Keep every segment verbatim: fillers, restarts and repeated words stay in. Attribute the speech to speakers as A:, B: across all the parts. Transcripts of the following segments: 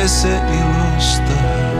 A: se ilosta.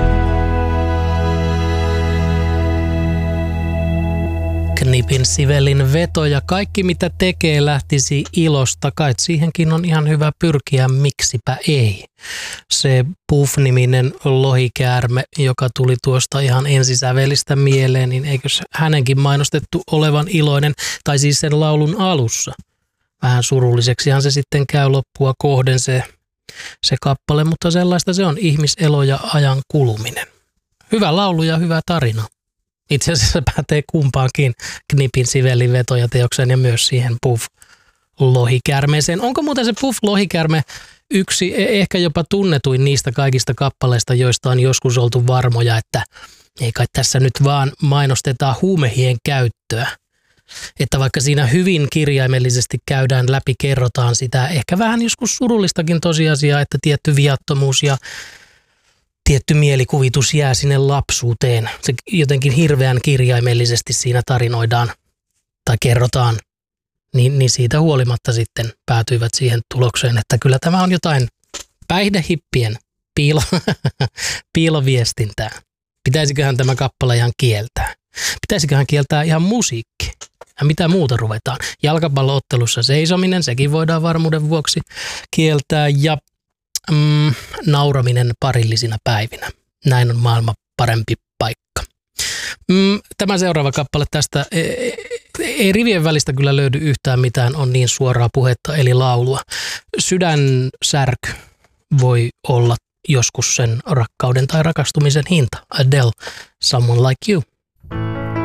B: Knipin Sibelin veto ja kaikki mitä tekee lähtisi ilosta. Kai siihenkin on ihan hyvä pyrkiä, miksipä ei. Se Puff-niminen lohikäärme, joka tuli tuosta ihan ensisävelistä mieleen, niin eikös hänenkin mainostettu olevan iloinen, tai siis sen laulun alussa. Vähän surulliseksihan se sitten käy loppua kohden se, se kappale, mutta sellaista se on ihmiselo ja ajan kuluminen. Hyvä laulu ja hyvä tarina. Itse asiassa pätee kumpaankin Knipin Sibelin vetoja teokseen ja myös siihen Puff-lohikärmeeseen. Onko muuten se Puff-lohikärme yksi ehkä jopa tunnetuin niistä kaikista kappaleista, joista on joskus oltu varmoja, että ei kai tässä nyt vaan mainosteta huumehien käyttöä. Että vaikka siinä hyvin kirjaimellisesti käydään läpi, kerrotaan sitä ehkä vähän joskus surullistakin tosiasiaa, että tietty viattomuus ja tietty mielikuvitus jää sinne lapsuuteen. Se jotenkin hirveän kirjaimellisesti siinä tarinoidaan tai kerrotaan, niin, niin siitä huolimatta sitten päätyivät siihen tulokseen, että kyllä tämä on jotain päihdehippien piilo, piiloviestintää. Pitäisiköhän tämä kappale ihan kieltää? Pitäisiköhän kieltää ihan musiikki? Ja mitä muuta ruvetaan? Jalkapalloottelussa seisominen, sekin voidaan varmuuden vuoksi kieltää ja Mm, nauraminen parillisina päivinä. Näin on maailma parempi paikka. Mm, tämä seuraava kappale tästä ei, ei rivien välistä kyllä löydy yhtään mitään, on niin suoraa puhetta eli laulua. Sydänsärky voi olla joskus sen rakkauden tai rakastumisen hinta. Adele, Someone Like You.